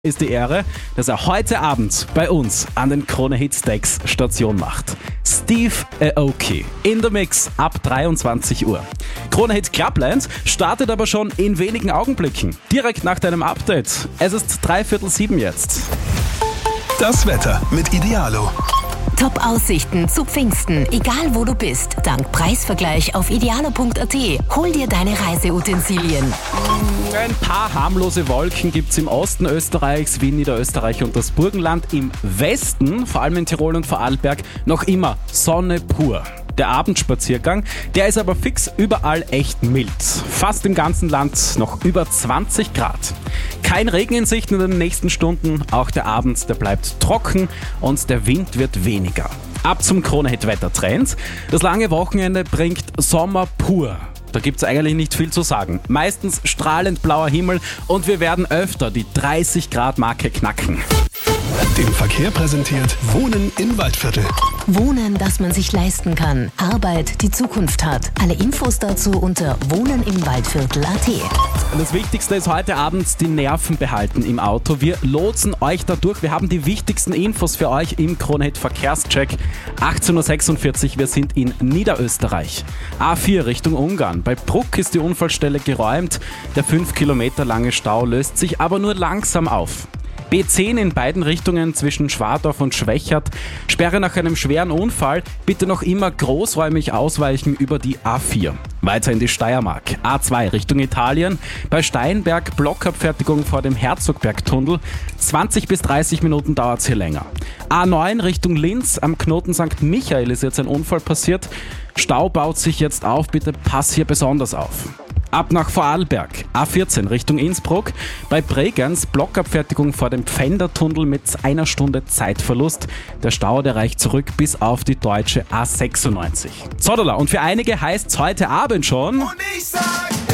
ist die Ehre, dass er heute Abend bei uns an den Krone Hit Decks Station macht. Steve Aoki in the Mix ab 23 Uhr. Krone Hit Clubland startet aber schon in wenigen Augenblicken. Direkt nach deinem Update. Es ist 6:45 jetzt. Das Wetter mit Idealo. Top-Aussichten zu Pfingsten, egal wo du bist. Dank Preisvergleich auf idealo.at. Hol dir deine Reiseutensilien. Ein paar harmlose Wolken gibt es im Osten Österreichs, Wien, Niederösterreich und das Burgenland. Im Westen, vor allem in Tirol und Vorarlberg, noch immer Sonne pur. Der Abendspaziergang, der ist aber fix überall echt mild. Fast im ganzen Land noch über 20 Grad. Kein Regen in Sicht in den nächsten Stunden. Auch der Abend, der bleibt trocken und der Wind wird weniger. Ab zum Krone-Hit-Wettertrend. Das lange Wochenende bringt Sommer pur. Da gibt's eigentlich nicht viel zu sagen. Meistens strahlend blauer Himmel und wir werden öfter die 30-Grad-Marke knacken. Den Verkehr präsentiert Wohnen im Waldviertel. Wohnen, das man sich leisten kann. Arbeit, die Zukunft hat. Alle Infos dazu unter wohnenimwaldviertel.at. Und das Wichtigste ist heute Abend die Nerven behalten im Auto. Wir lotsen euch da durch. Wir haben die wichtigsten Infos für euch im Krone Hit Verkehrscheck. 18:46 Uhr, wir sind in Niederösterreich. A4 Richtung Ungarn. Bei Bruck ist die Unfallstelle geräumt. Der 5 Kilometer lange Stau löst sich aber nur langsam auf. B10 in beiden Richtungen zwischen Schwadorf und Schwächert. Sperre nach einem schweren Unfall. Bitte noch immer großräumig ausweichen über die A4. Weiter in die Steiermark. A2 Richtung Italien. Bei Steinberg Blockabfertigung vor dem Herzogbergtunnel. 20 bis 30 Minuten dauert es hier länger. A9 Richtung Linz. Am Knoten St. Michael ist jetzt ein Unfall passiert. Stau baut sich jetzt auf. Bitte pass hier besonders auf. Ab nach Vorarlberg, A14 Richtung Innsbruck. Bei Bregenz Blockabfertigung vor dem Pfändertunnel mit 1 Stunde Zeitverlust. Der Stau, der reicht zurück bis auf die deutsche A96. Zodala, und für einige heißt es heute Abend schon... Und ich sag,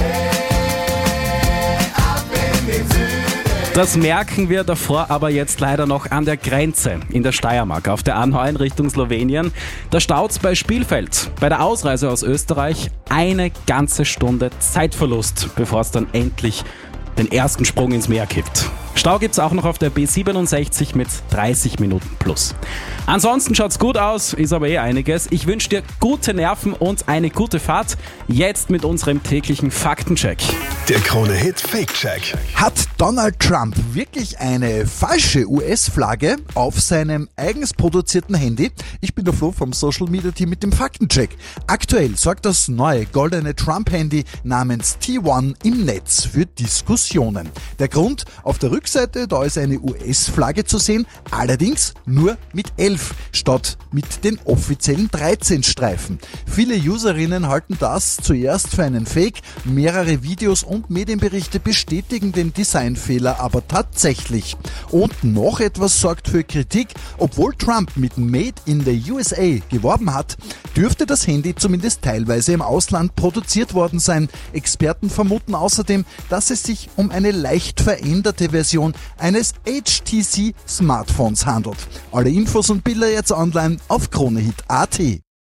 hey, ab in den Süden. Das merken wir davor aber jetzt leider noch an der Grenze in der Steiermark auf der A9 Richtung Slowenien. Da staut's bei Spielfeld. Bei der Ausreise aus Österreich 1 ganze Stunde Zeitverlust, bevor es dann endlich den ersten Sprung ins Meer gibt. Stau gibt's auch noch auf der B67 mit 30 Minuten plus. Ansonsten schaut's gut aus, ist aber einiges. Ich wünsche dir gute Nerven und eine gute Fahrt. Jetzt mit unserem täglichen Faktencheck. Der Krone Hit Fake Check. Hat Donald Trump wirklich eine falsche US-Flagge auf seinem eigens produzierten Handy? Ich bin der Flo vom Social Media Team mit dem Faktencheck. Aktuell sorgt das neue goldene Trump-Handy namens T1 im Netz für Diskussionen. Der Grund: auf der Rückseite, da ist eine US-Flagge zu sehen, allerdings nur mit 11 statt mit den offiziellen 13 Streifen. Viele Userinnen halten das zuerst für einen Fake. Mehrere Videos und Medienberichte bestätigen den Designfehler aber tatsächlich. Und noch etwas sorgt für Kritik. Obwohl Trump mit Made in the USA geworben hat, dürfte das Handy zumindest teilweise im Ausland produziert worden sein. Experten vermuten außerdem, dass es sich um eine leicht veränderte Version eines HTC-Smartphones handelt. Alle Infos und Bilder jetzt online auf KroneHit.at.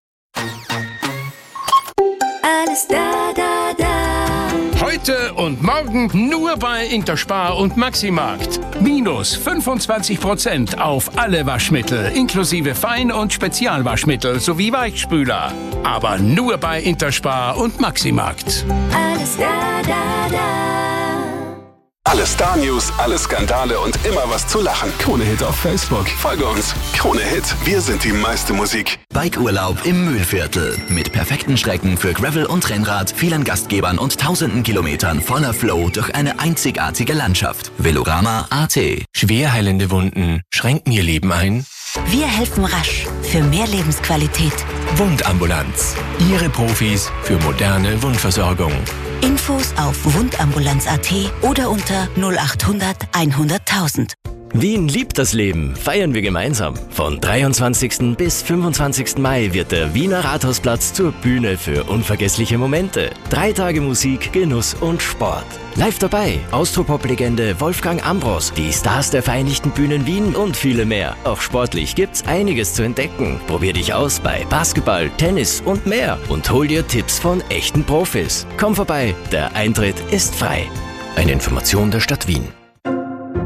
Alles da, da, da. Heute und morgen nur bei Interspar und Maximarkt. Minus 25% auf alle Waschmittel, inklusive Fein- und Spezialwaschmittel sowie Weichspüler. Aber nur bei Interspar und Maximarkt. Alles da, da, da. Alle Star-News, alle Skandale und immer was zu lachen. Krone Hit auf Facebook. Folge uns. Krone Hit. Wir sind die meiste Musik. Bikeurlaub im Mühlviertel. Mit perfekten Strecken für Gravel und Rennrad, vielen Gastgebern und tausenden Kilometern voller Flow durch eine einzigartige Landschaft. Velorama.at. Schwerheilende Wunden schränken ihr Leben ein? Wir helfen rasch für mehr Lebensqualität. Wundambulanz. Ihre Profis für moderne Wundversorgung. Infos auf wundambulanz.at oder unter 0800 100.000. Wien liebt das Leben, feiern wir gemeinsam. Von 23. bis 25. Mai wird der Wiener Rathausplatz zur Bühne für unvergessliche Momente. 3 Tage Musik, Genuss und Sport. Live dabei Austropop-Legende Wolfgang Ambros, die Stars der Vereinigten Bühnen Wien und viele mehr. Auch sportlich gibt's einiges zu entdecken. Probier dich aus bei Basketball, Tennis und mehr und hol dir Tipps von echten Profis. Komm vorbei, der Eintritt ist frei. Eine Information der Stadt Wien.